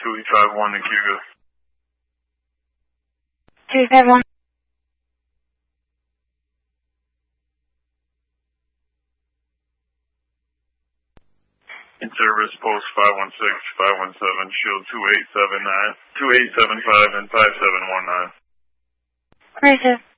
251 in Cuba. 251. In service, post 516, 517, shield 2875 and 5719. Appreciate it.